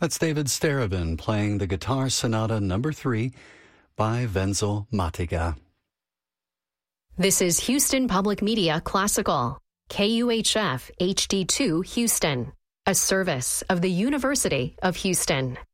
That's David Starobin playing the Guitar Sonata No. 3 by Wenzel Matiga. This is Houston Public Media Classical, KUHF HD2 Houston, a service of the University of Houston.